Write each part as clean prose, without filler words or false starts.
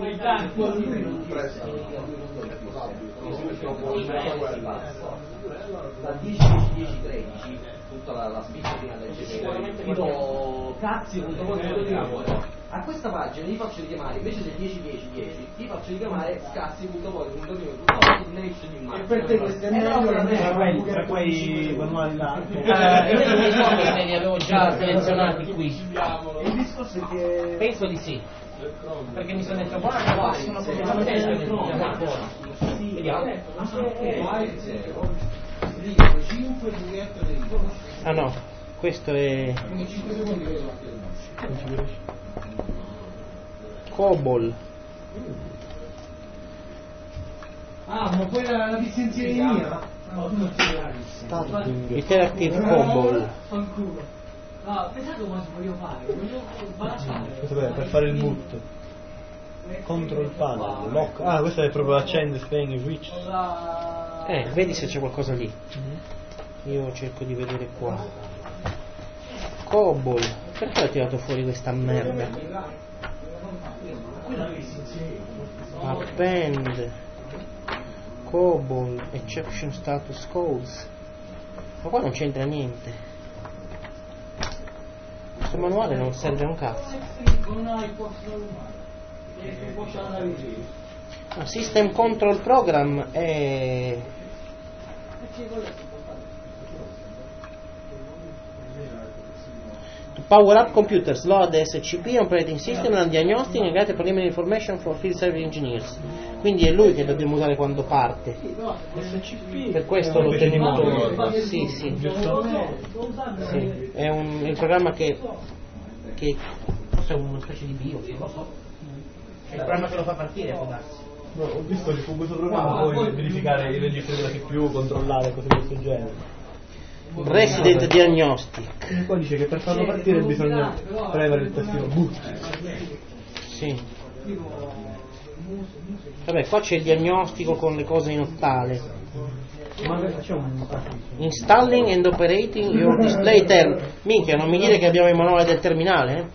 Da 10-10-13 tutta la spicciatina del GPL tipo cazzi.poi a questa pagina gli faccio richiamare invece del 10-10-10 gli faccio richiamare cazzi.poi.nation e per te questo è meglio tra quei manuali là io mi ricordo che me li avevo già selezionati qui. Il discorso è che Penso di sì, perché mi sono detto guarda sono completamente fuori. Vediamo. Ah no, questo è COBOL. ma poi la distinzione mia Interactive COBOL. Pensate come voglio fare? Per fare il boot. Control panel, lock. Questo è proprio accende, spegne, switch. Vedi se c'è qualcosa lì. Io cerco di vedere qua. COBOL. Perché ho tirato fuori questa merda? Append. COBOL. Exception status codes. Ma qua non c'entra niente. Questo manuale non serve un cazzo. System Control Program è to power up computers, load SCP, operating system and diagnostic and get preliminary information for field service engineers. Quindi è lui che dobbiamo usare quando parte. Per questo l'ho tenuto. Sì. È il programma che forse è una specie di BIOS, non lo so. È il programma che lo fa partire, può darsi. No, ho visto che con questo programma puoi verificare i registri della CPU, controllare cose di questo genere. Resident Diagnostic. E poi dice che per farlo partire bisogna premere il tastino boot. Sì. Vabbè, qua c'è il diagnostico con le cose in ottale. Installing and operating your display terminal. Minchia, non mi dire che abbiamo il manuale del terminale?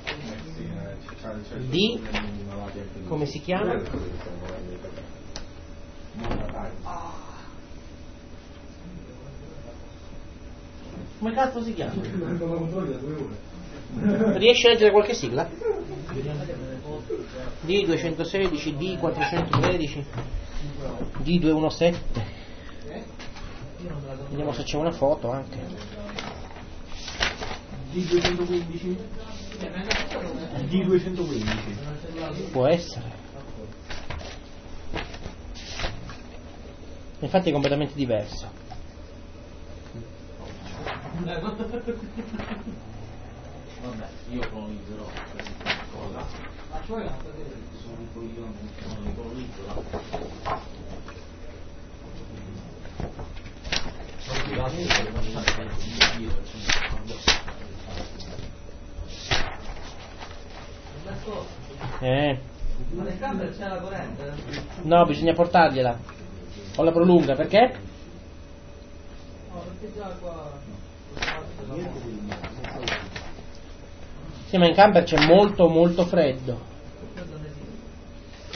Di come si chiama? Come cazzo si chiama? Riesci a leggere qualche sigla? D216, D413, D217. Vediamo se c'è una foto anche. D215? D215. Può essere. Infatti è completamente diverso. Vabbè, io colonizzerò questa cosa. Ma cioè sono un coglione, non li colonizzo Ma nel camper c'è la corrente? No, bisogna portargliela. O la prolunga, perché? No, perché già qua Sì, ma in camper c'è molto molto freddo.